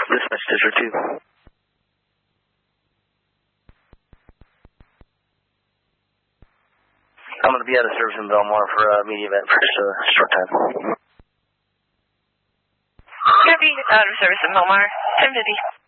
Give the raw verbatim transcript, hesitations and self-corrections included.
Dispatch District two. I'm going to be out of service in Belmar for a media event for just a short time. Going to be out of service in Belmar. ten fifty.